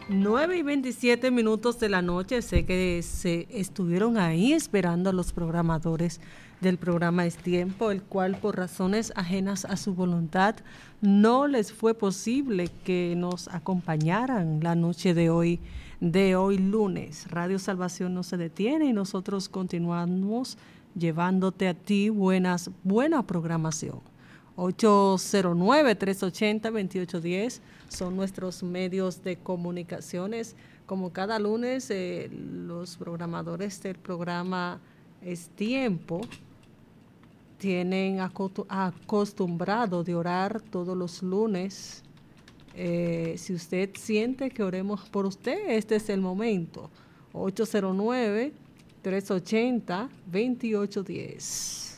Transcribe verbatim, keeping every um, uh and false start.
nueve y veintisiete minutos de la noche. Sé que se estuvieron ahí esperando a los programadores del programa Es Tiempo, el cual por razones ajenas a su voluntad no les fue posible que nos acompañaran la noche de hoy, de hoy lunes. Radio Salvación no se detiene y nosotros continuamos llevándote a ti buenas, buena programación. ocho cero nueve, tres ocho cero, dos ocho uno cero son nuestros medios de comunicaciones. Como cada lunes, eh, los programadores del programa Es Tiempo tienen acostumbrado de orar todos los lunes. Eh, si usted siente que oremos por usted, este es el momento. ocho cero nueve, tres ocho cero, dos ocho uno cero.